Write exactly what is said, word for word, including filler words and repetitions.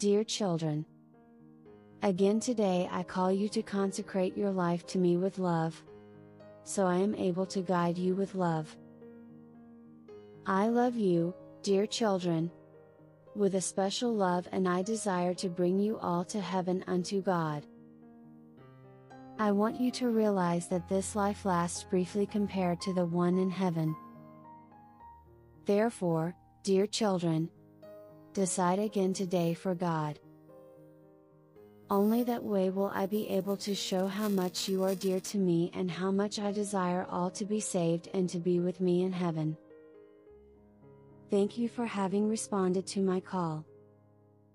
Dear children, again today I call you to consecrate your life to me with love, so I am able to guide you with love. I love you, dear children, with a special love, and I desire to bring you all to heaven unto God. I want you to realize that this life lasts briefly compared to the one in heaven. Therefore, dear children, decide again today for God. Only that way will I be able to show how much you are dear to me and how much I desire all to be saved and to be with me in heaven. Thank you for having responded to my call.